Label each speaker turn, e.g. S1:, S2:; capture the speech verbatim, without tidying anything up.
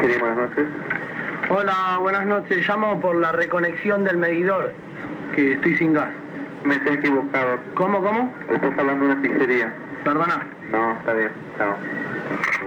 S1: Pizzería, buenas noches.
S2: Hola, buenas noches. Llamo por la reconexión del medidor, que estoy sin gas.
S1: Me estoy equivocado.
S2: ¿Cómo, cómo?
S1: Estás hablando de una pizzería.
S2: Perdona.
S1: No, está bien. Chao.